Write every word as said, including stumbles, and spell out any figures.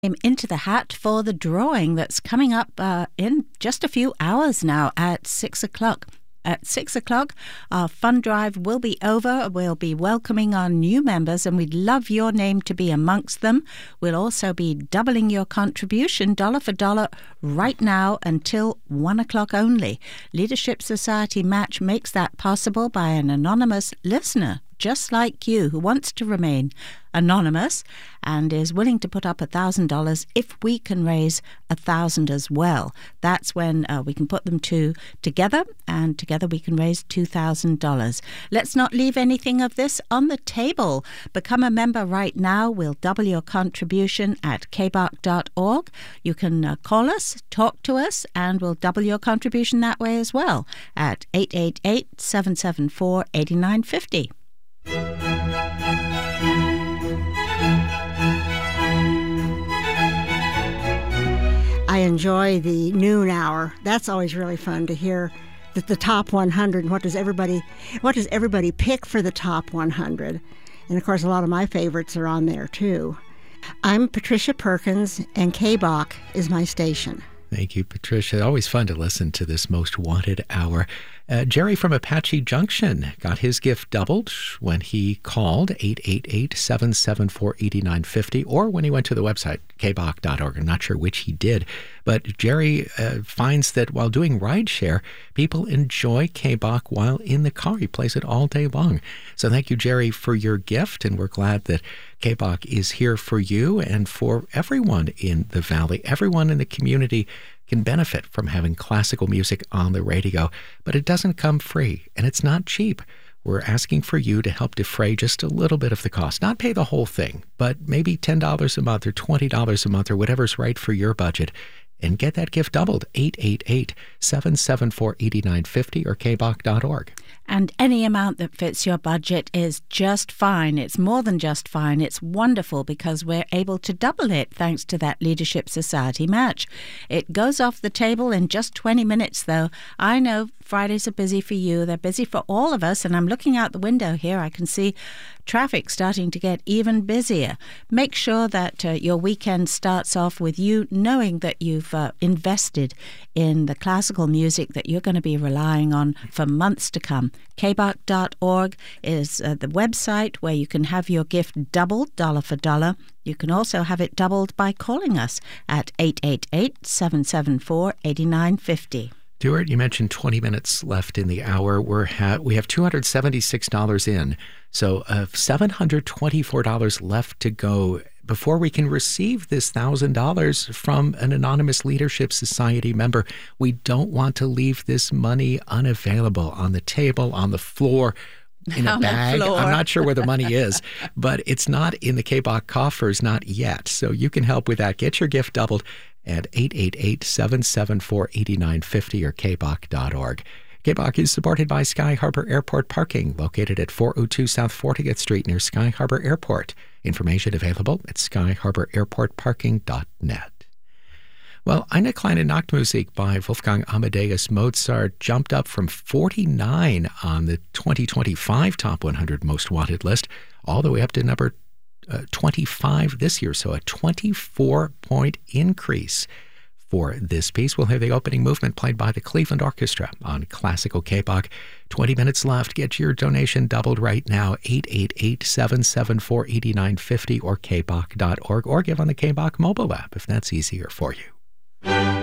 Into the hat for the drawing that's coming up uh, in just a few hours now at six o'clock. At six o'clock, our fund drive will be over. We'll be welcoming our new members, and we'd love your name to be amongst them. We'll also be doubling your contribution dollar for dollar right now until one o'clock only. Leadership Society Match makes that possible by an anonymous listener just like you who wants to remain anonymous and is willing to put up one thousand dollars if we can raise one thousand dollars as well. That's when uh, we can put them two together, and together we can raise two thousand dollars. Let's not leave anything of this on the table. Become a member right now. We'll double your contribution at k b a c dot org. You can uh, call us, talk to us, and we'll double your contribution that way as well at eight eight eight, seven seven four, eight nine five zero. I enjoy the noon hour. That's always really fun to hear the, the top one hundred. What does everybody what does everybody pick for the top one hundred? And of course, a lot of my favorites are on there too. I'm Patricia Perkins, and K B A C is my station. Thank you, Patricia. Always fun to listen to this Most Wanted Hour. Uh, Jerry from Apache Junction got his gift doubled when he called eight eight eight, seven seven four, eight nine five zero or when he went to the website, k b a c dot org. I'm not sure which he did, but Jerry uh, finds that while doing rideshare, people enjoy K B A C while in the car. He plays it all day long. So thank you, Jerry, for your gift, and we're glad that K B A C is here for you and for everyone in the Valley. Everyone in the community can benefit from having classical music on the radio, but it doesn't come free, and it's not cheap. We're asking for you to help defray just a little bit of the cost. Not pay the whole thing, but maybe ten dollars a month or twenty dollars a month or whatever's right for your budget, and get that gift doubled. eight eight eight, seven seven four, eight nine five zero or k b a c dot org. And any amount that fits your budget is just fine. It's more than just fine. It's wonderful because we're able to double it thanks to that Leadership Society match. It goes off the table in just twenty minutes, though. I know Fridays are busy for you. They're busy for all of us. And I'm looking out the window here. I can see traffic starting to get even busier. Make sure that uh, your weekend starts off with you knowing that you've uh, invested in the classical music that you're going to be relying on for months to come. k b a c dot org is uh, the website where you can have your gift doubled, dollar for dollar. You can also have it doubled by calling us at eight eight eight, seven seven four, eight nine five zero. Stuart, you mentioned twenty minutes left in the hour. We're ha- we have two hundred seventy-six dollars in, so uh, seven hundred twenty-four dollars left to go before we can receive this one thousand dollars from an anonymous Leadership Society member. We don't want to leave this money unavailable on the table, on the floor, in a bag. I'm not sure where the money is, but it's not in the K B A C coffers, not yet. So you can help with that. Get your gift doubled at eight eight eight, seven seven four, eight nine five zero or k b a c dot org. K B A C is supported by Sky Harbor Airport Parking, located at four oh two South fortieth Street near Sky Harbor Airport. Information available at sky harbor airport parking dot net. Well, Eine kleine Nachtmusik by Wolfgang Amadeus Mozart jumped up from forty-nine on the twenty twenty-five Top one hundred Most Wanted list all the way up to number uh, twenty-five this year, so a twenty-four point increase for this piece. We'll hear the opening movement played by the Cleveland Orchestra on Classical K B A C. twenty minutes left. Get your donation doubled right now, eight eight eight, seven seven four, eight nine five zero or k b a c dot org, or give on the K B A C mobile app if that's easier for you.